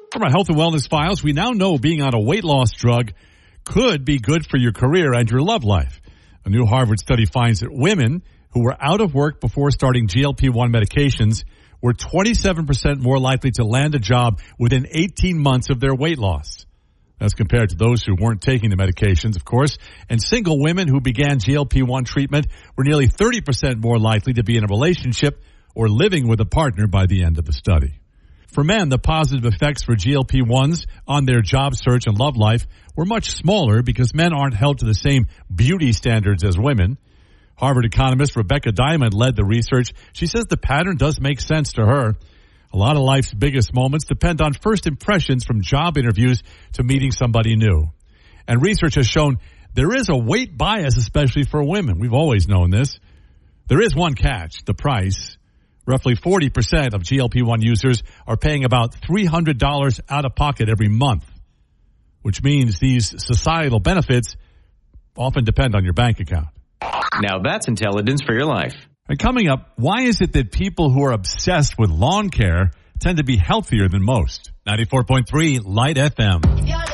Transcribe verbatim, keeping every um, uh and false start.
From our health and wellness files, we now know being on a weight loss drug could be good for your career and your love life. A new Harvard study finds that women who were out of work before starting G L P one medications were twenty-seven percent more likely to land a job within eighteen months of their weight loss. That's compared to those who weren't taking the medications, of course. And single women who began G L P one treatment were nearly thirty percent more likely to be in a relationship or living with a partner by the end of the study. For men, the positive effects for G L P ones on their job search and love life were much smaller because men aren't held to the same beauty standards as women. Harvard economist Rebecca Diamond led the research. She says the pattern does make sense to her. A lot of life's biggest moments depend on first impressions, from job interviews to meeting somebody new. And research has shown there is a weight bias, especially for women. We've always known this. There is one catch, the price. Roughly forty percent of G L P one users are paying about three hundred dollars out of pocket every month, which means these societal benefits often depend on your bank account. Now that's intelligence for your life. And coming up, why is it that people who are obsessed with lawn care tend to be healthier than most? ninety-four point three Light F M.